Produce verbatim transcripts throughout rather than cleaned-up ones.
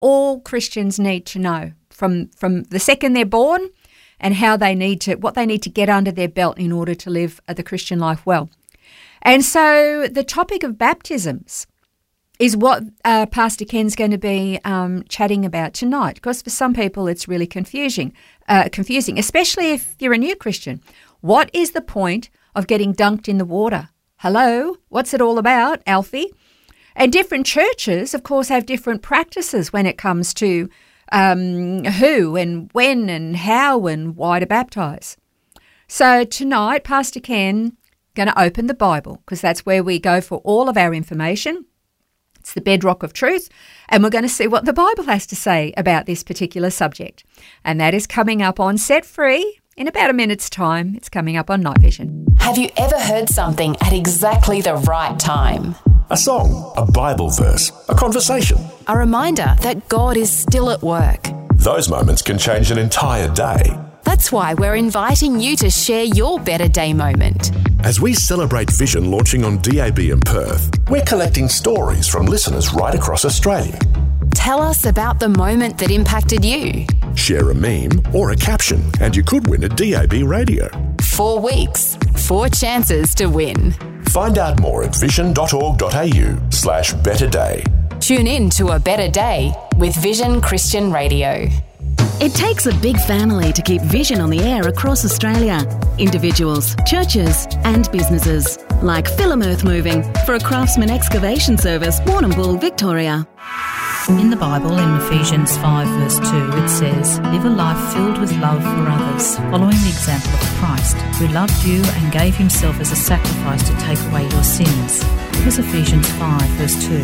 all Christians need to know from, from the second they're born, and how they need to, what they need to get under their belt in order to live the Christian life well. And so the topic of baptisms is what uh, Pastor Ken's going to be um, chatting about tonight, because for some people it's really confusing, uh, confusing, especially if you're a new Christian. What is the point of getting dunked in the water? Hello, what's it all about, Alfie? And different churches, of course, have different practices when it comes to um, who and when and how and why to baptise. So tonight, Pastor Ken going to open the Bible, because that's where we go for all of our information. It's the bedrock of truth, and we're going to see what the Bible has to say about this particular subject. And that is coming up on Set Free in about a minute's time. It's coming up on Night Vision. Have you ever heard something at exactly the right time? A song, a Bible verse, a conversation. A reminder that God is still at work. Those moments can change an entire day. That's why we're inviting you to share your Better Day moment. As we celebrate Vision launching on D A B in Perth, we're collecting stories from listeners right across Australia. Tell us about the moment that impacted you. Share a meme or a caption and you could win a D A B radio. Four weeks, four chances to win. Find out more at vision.org.au slash better day. Tune in to A Better Day with Vision Christian Radio. It takes a big family to keep Vision on the air across Australia. Individuals, churches and businesses. Like Film Earth Moving for a Craftsman Excavation Service, Warrnambool, Victoria. In the Bible, in Ephesians five verse two, it says, "Live a life filled with love for others, following the example of Christ, who loved you and gave himself as a sacrifice to take away your sins." Here's Ephesians five verse two.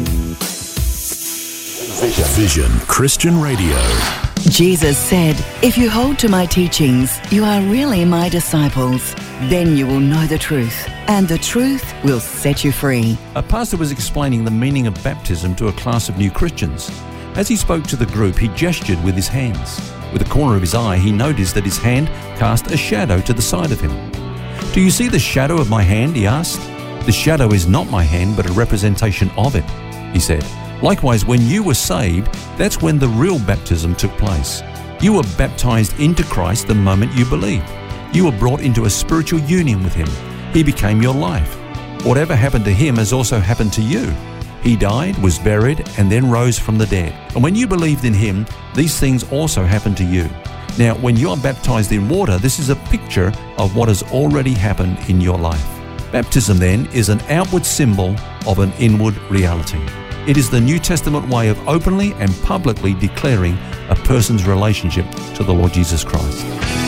Vision Christian Radio. Jesus said, "If you hold to my teachings, you are really my disciples. Then you will know the truth, and the truth will set you free." A pastor was explaining the meaning of baptism to a class of new Christians. As he spoke to the group, he gestured with his hands. With the corner of his eye, he noticed that his hand cast a shadow to the side of him. "Do you see the shadow of my hand?" he asked. "The shadow is not my hand, but a representation of it," he said. Likewise, when you were saved, that's when the real baptism took place. You were baptized into Christ the moment you believed. You were brought into a spiritual union with him. He became your life. Whatever happened to him has also happened to you. He died, was buried, and then rose from the dead. And when you believed in him, these things also happened to you. Now, when you are baptized in water, this is a picture of what has already happened in your life. Baptism, then, is an outward symbol of an inward reality. It is the New Testament way of openly and publicly declaring a person's relationship to the Lord Jesus Christ.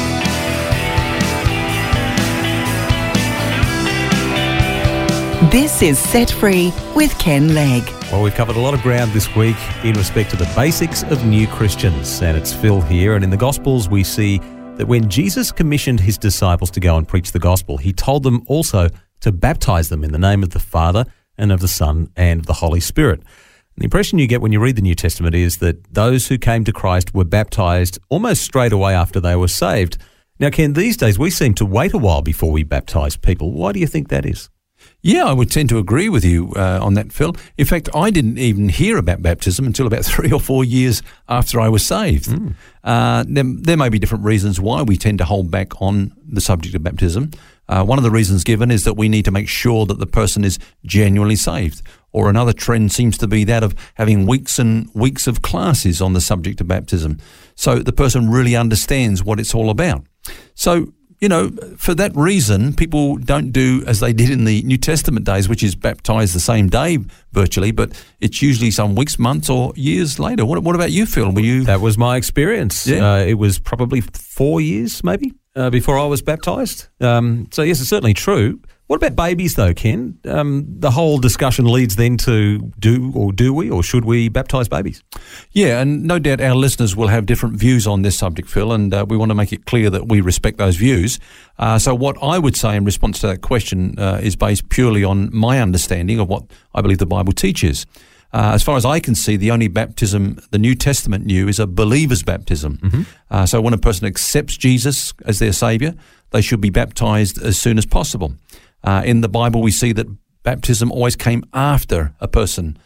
This is Set Free with Ken Legg. Well, we've covered a lot of ground this week in respect to the basics of new Christians, and it's Phil here. And in the Gospels, we see that when Jesus commissioned his disciples to go and preach the gospel, he told them also to baptize them in the name of the Father and of the Son and of the Holy Spirit. And the impression you get when you read the New Testament is that those who came to Christ were baptized almost straight away after they were saved. Now, Ken, these days we seem to wait a while before we baptize people. Why do you think that is? Yeah, I would tend to agree with you uh, on that, Phil. In fact, I didn't even hear about baptism until about three or four years after I was saved. Mm. Uh, there, there may be different reasons why we tend to hold back on the subject of baptism. Uh, one of the reasons given is that we need to make sure that the person is genuinely saved. Or another trend seems to be that of having weeks and weeks of classes on the subject of baptism, so the person really understands what it's all about. So, you know, for that reason, people don't do as they did in the New Testament days, which is baptize the same day virtually, but it's usually some weeks, months, or years later. What, what about you, Phil? Were you? That was my experience. Yeah. Uh, it was probably four years, maybe, uh, before I was baptized. Um, so yes, it's certainly true. What about babies, though, Ken? Um, the whole discussion leads then to do or do we or should we baptise babies? Yeah, and no doubt our listeners will have different views on this subject, Phil, and uh, we want to make it clear that we respect those views. Uh, so what I would say in response to that question uh, is based purely on my understanding of what I believe the Bible teaches. Uh, as far as I can see, the only baptism the New Testament knew is a believer's baptism. Mm-hmm. Uh, so when a person accepts Jesus as their Saviour, they should be baptised as soon as possible. Uh, in the Bible, we see that baptism always came after a person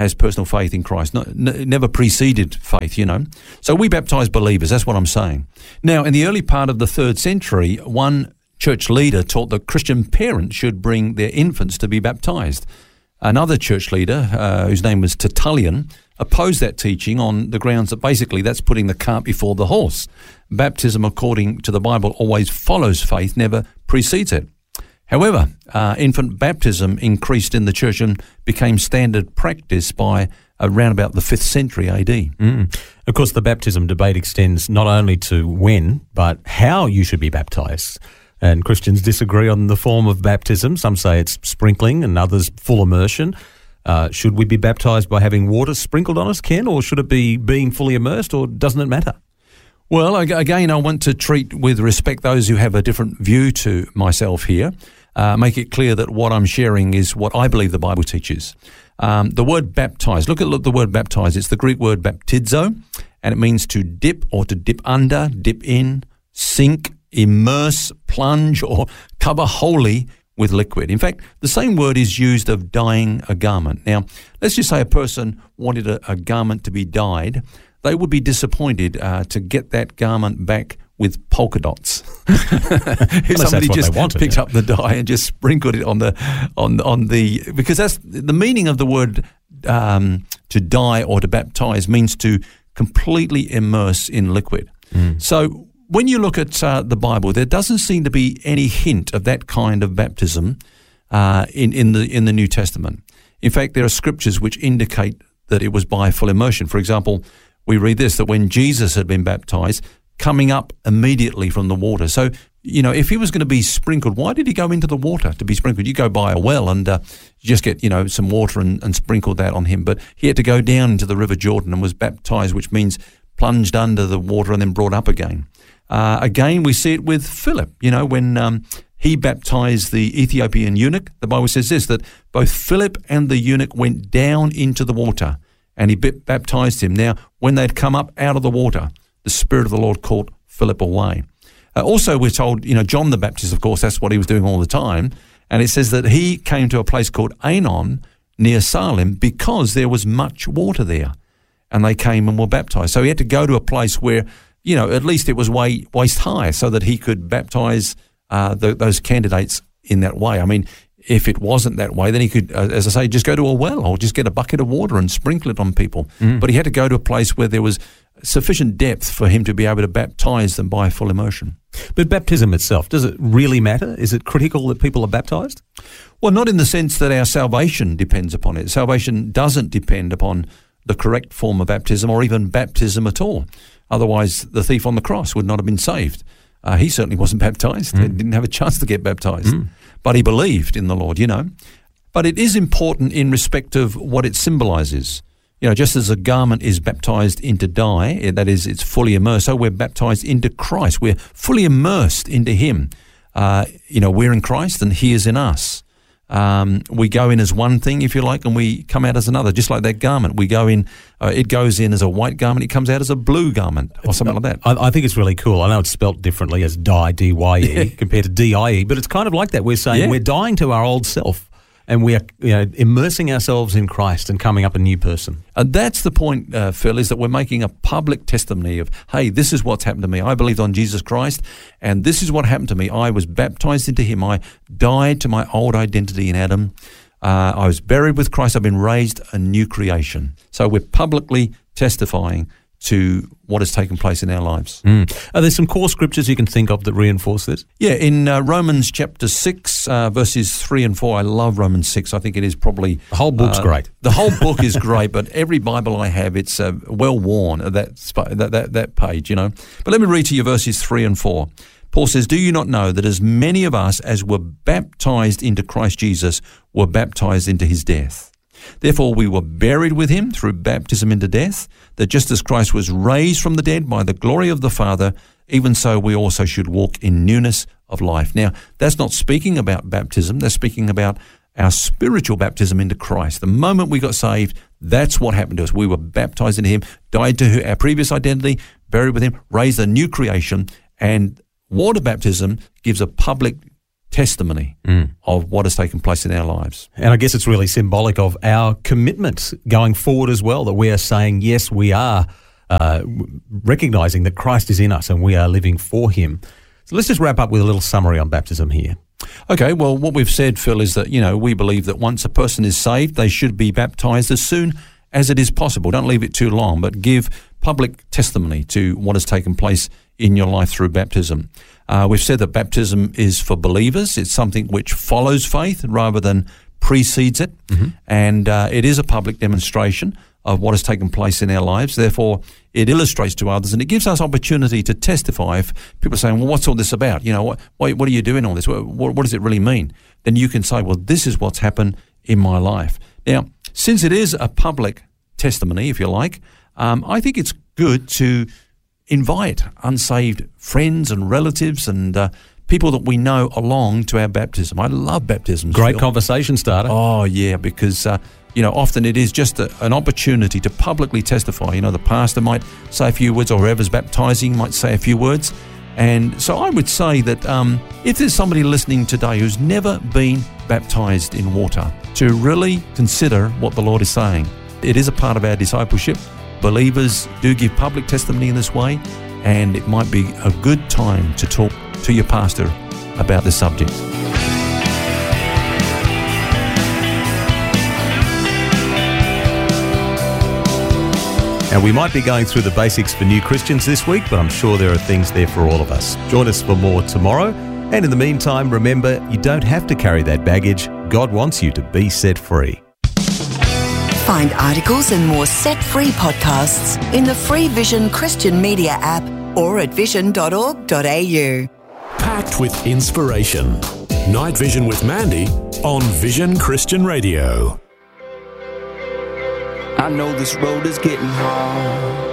has personal faith in Christ. No, n- never preceded faith, you know. So we baptize believers, that's what I'm saying. Now, in the early part of the third century, one church leader taught that Christian parents should bring their infants to be baptized. Another church leader, uh, whose name was Tertullian, opposed that teaching on the grounds that basically that's putting the cart before the horse. Baptism, according to the Bible, always follows faith, never precedes it. However, uh, infant baptism increased in the church and became standard practice by around about the fifth century A D. Mm. Of course, the baptism debate extends not only to when, but how you should be baptised. And Christians disagree on the form of baptism. Some say it's sprinkling and others full immersion. Uh, should we be baptised by having water sprinkled on us, Ken, or should it be being fully immersed, or doesn't it matter? Well, again, I want to treat with respect those who have a different view to myself here. Uh, make it clear that what I'm sharing is what I believe the Bible teaches. Um, the word baptize, look at the word baptize. It's the Greek word baptizo, and it means to dip or to dip under, dip in, sink, immerse, plunge, or cover wholly with liquid. In fact, the same word is used of dyeing a garment. Now, let's just say a person wanted a, a garment to be dyed. They would be disappointed uh, to get that garment back with polka dots. If somebody just wanted, picked yeah. up the dye and just sprinkled it on the on on the because that's the meaning of the word um, to dye or to baptize means to completely immerse in liquid. Mm. So when you look at uh, the Bible, there doesn't seem to be any hint of that kind of baptism uh, in in the in the New Testament. In fact, there are scriptures which indicate that it was by full immersion. For example, we read this, that when Jesus had been baptized, coming up immediately from the water. So, you know, if he was going to be sprinkled, why did he go into the water to be sprinkled? You go by a well and uh, you just get, you know, some water and, and sprinkle that on him. But he had to go down into the River Jordan and was baptized, which means plunged under the water and then brought up again. Uh, again, we see it with Philip, you know, when um, he baptized the Ethiopian eunuch. The Bible says this, that both Philip and the eunuch went down into the water and he baptized him. Now, when they'd come up out of the water, the Spirit of the Lord called Philip away. Uh, also, we're told, you know, John the Baptist, of course, that's what he was doing all the time. And it says that he came to a place called Aenon near Salem because there was much water there. And they came and were baptized. So he had to go to a place where, you know, at least it was way, waist high so that he could baptize uh, the, those candidates in that way. I mean, if it wasn't that way, then he could, uh, as I say, just go to a well or just get a bucket of water and sprinkle it on people. Mm. But he had to go to a place where there was sufficient depth for him to be able to baptize them by full immersion. But baptism itself, does it really matter? Is it critical that people are baptized? Well, not in the sense that our salvation depends upon it. Salvation doesn't depend upon the correct form of baptism or even baptism at all. Otherwise, the thief on the cross would not have been saved. Uh, he certainly wasn't baptized. Mm. He didn't have a chance to get baptized. Mm. But he believed in the Lord, you know. But it is important in respect of what it symbolizes. You know, just as a garment is baptized into dye, that is, it's fully immersed, so we're baptized into Christ. We're fully immersed into him. Uh, you know, we're in Christ and he is in us. Um, we go in as one thing, if you like, and we come out as another, just like that garment. We go in, uh, it goes in as a white garment, it comes out as a blue garment or something like that. I, I think it's really cool. I know it's spelt differently as dye, D Y E, yeah. compared to D I E, but it's kind of like that. We're saying yeah. we're dying to our old self. And we are, you know, immersing ourselves in Christ and coming up a new person. And that's the point, uh, Phil, is that we're making a public testimony of, hey, this is what's happened to me. I believed on Jesus Christ, and this is what happened to me. I was baptized into him. I died to my old identity in Adam. Uh, I was buried with Christ. I've been raised a new creation. So we're publicly testifying to what has taken place in our lives. Mm. Are there some core scriptures you can think of that reinforce this? Yeah, in uh, Romans chapter six, uh, verses three and four, I love Romans six. I think it is probably... The whole book's uh, great. The whole book is great, but every Bible I have, it's uh, well worn, that, that, that, that page, you know. But let me read to you verses three and four. Paul says, "Do you not know that as many of us as were baptized into Christ Jesus were baptized into his death? Therefore we were buried with him through baptism into death, that just as Christ was raised from the dead by the glory of the Father, even so we also should walk in newness of life." Now, that's not speaking about baptism. That's speaking about our spiritual baptism into Christ. The moment we got saved, that's what happened to us. We were baptized into him, died to our previous identity, buried with him, raised a new creation, and water baptism gives a public testimony Mm. of what has taken place in our lives. And I guess it's really symbolic of our commitment going forward as well, that we are saying, yes, we are uh, recognising that Christ is in us and we are living for him. So let's just wrap up with a little summary on baptism here. Okay, well, what we've said, Phil, is that, you know, we believe that once a person is saved, they should be baptised as soon as it is possible. Don't leave it too long, but give public testimony to what has taken place in your life through baptism. Uh, we've said that baptism is for believers. It's something which follows faith rather than precedes it. Mm-hmm. And uh, it is a public demonstration of what has taken place in our lives. Therefore, it illustrates to others and it gives us opportunity to testify. If people are saying, well, what's all this about? You know, what, what, what are you doing all this? What, what, what does it really mean? Then you can say, well, this is what's happened in my life. Now, since it is a public testimony, if you like, um, I think it's good to invite unsaved friends and relatives and uh, people that we know along to our baptism. I love baptisms. Great Phil. conversation starter. Oh, yeah, because, uh, you know, often it is just a, an opportunity to publicly testify. You know, the pastor might say a few words or whoever's baptising might say a few words. And so I would say that um, if there's somebody listening today who's never been baptised in water, to really consider what the Lord is saying. It is a part of our discipleship. Believers do give public testimony in this way, and it might be a good time to talk to your pastor about this subject. And we might be going through the basics for new Christians this week, but I'm sure there are things there for all of us. Join us for more tomorrow. And in the meantime, remember, you don't have to carry that baggage. God wants you to be set free. Find articles and more set-free podcasts in the free Vision Christian Media app or at vision dot org dot a u. Packed with inspiration. Night Vision with Mandy on Vision Christian Radio. I know this road is getting hard.